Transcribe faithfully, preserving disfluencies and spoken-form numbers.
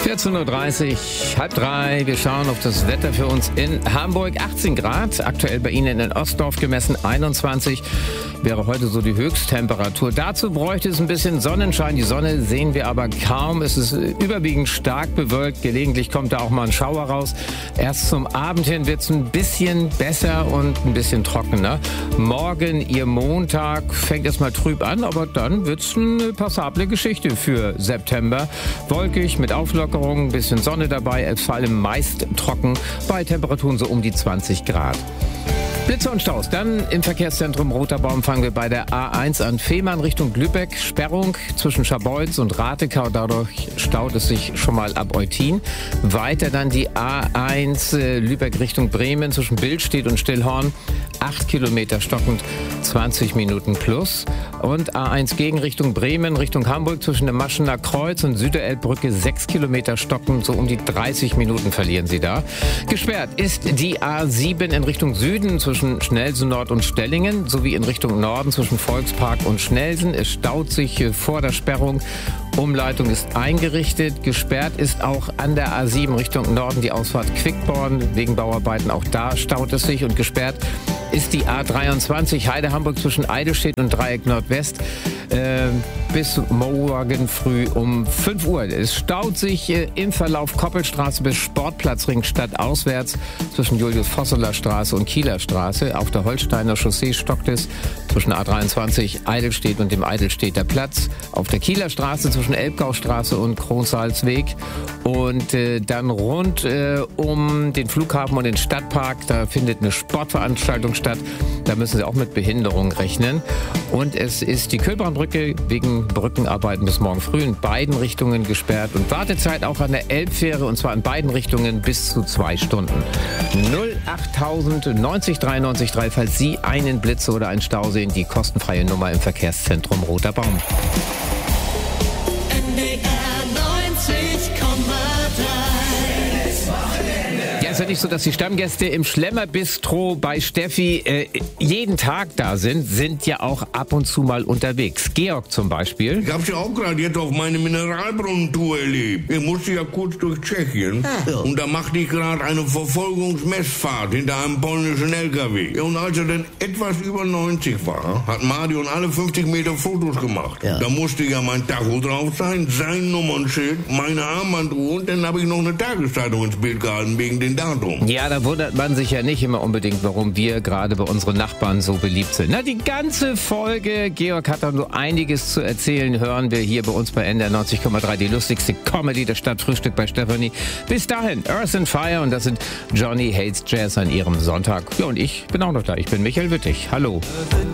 vierzehn Uhr dreißig, halb drei. Wir schauen auf das Wetter für uns in Hamburg. achtzehn Grad, aktuell bei Ihnen in Ostdorf gemessen einundzwanzig. Wäre heute so die Höchsttemperatur. Dazu bräuchte es ein bisschen Sonnenschein. Die Sonne sehen wir aber kaum. Es ist überwiegend stark bewölkt. Gelegentlich kommt da auch mal ein Schauer raus. Erst zum Abend hin wird es ein bisschen besser und ein bisschen trockener. Morgen, Ihr Montag, fängt es mal trüb an, aber dann wird es eine passable Geschichte für September. Wolkig mit Auflockerung, ein bisschen Sonne dabei, vor allem meist trocken, bei Temperaturen so um die zwanzig Grad. Blitze und Staus. Dann im Verkehrszentrum Roter Baum fangen wir bei der A eins an Fehmarn Richtung Lübeck. Sperrung zwischen Scharbeutz und Ratekau. Dadurch staut es sich schon mal ab Eutin. Weiter dann die A eins äh, Lübeck Richtung Bremen zwischen Billstedt und Stillhorn. acht Kilometer stockend, zwanzig Minuten plus. Und A eins Gegenrichtung Bremen Richtung Hamburg zwischen dem Maschener Kreuz und Süderelbbrücke. sechs Kilometer stockend, so um die dreißig Minuten verlieren Sie da. Gesperrt ist die A sieben in Richtung Süden zwischen Schnelsen Nord und Stellingen sowie in Richtung Norden zwischen Volkspark und Schnelsen. Es staut sich vor der Sperrung. Umleitung ist eingerichtet. Gesperrt ist auch an der A sieben Richtung Norden die Ausfahrt Quickborn. Wegen Bauarbeiten auch da staut es sich. Und gesperrt ist die A dreiundzwanzig Heide Hamburg zwischen Eidelstedt und Dreieck Nordwest äh, bis morgen früh um fünf Uhr. Es staut sich äh, im Verlauf Koppelstraße bis Sportplatzring stadtauswärts zwischen Julius-Vosseler Straße und Kieler Straße. Auf der Holsteiner Chaussee stockt es zwischen A dreiundzwanzig Eidelstedt und dem Eidelstedter Platz. Auf der Kieler Straße zwischen Elbgaustraße und Kronsalzweg. Und äh, dann rund äh, um den Flughafen und den Stadtpark, da findet eine Sportveranstaltung statt. Da müssen Sie auch mit Behinderung rechnen. Und es ist die Köhlbrandbrücke wegen Brückenarbeiten bis morgen früh in beiden Richtungen gesperrt. Und Wartezeit auch an der Elbfähre, und zwar in beiden Richtungen bis zu zwei Stunden. null achttausend neunzig dreiundneunzig drei, falls Sie einen Blitz oder einen Stau sehen, die kostenfreie Nummer im Verkehrszentrum Roter Baum. Ja, ist ja nicht so, dass die Stammgäste im Schlemmerbistro bei Steffi äh, jeden Tag da sind, sind ja auch ab und zu mal unterwegs. Georg zum Beispiel. Ich hab's ja auch gerade jetzt auf meine Mineralbrunnentour erlebt. Ich musste ja kurz durch Tschechien. Ah, ja. Und da machte ich gerade eine Verfolgungsmessfahrt hinter einem polnischen L K W. Ja, und als er dann etwas über neunzig war, hat Marion alle fünfzig Meter Fotos gemacht. Ja. Da musste ja mein Tacho drauf sein, sein Nummernschild, meine Armbanduhr, und dann habe ich noch eine Tageszeitung ins Bild gehalten wegen den Datum. Ja, da wundert man sich ja nicht immer unbedingt, warum wir gerade bei unseren Nachbarn so beliebt sind. Na, die ganze Folge, Georg hat da nur einiges zu erzählen, hören wir hier bei uns bei N D R neunzig Komma drei, die lustigste Comedy der Stadt, Frühstück bei Stefanie. Bis dahin, Earth and Fire, und das sind Johnny Hates Jazz an ihrem Sonntag. Ja, und ich bin auch noch da, ich bin Michael Wittig. Hallo.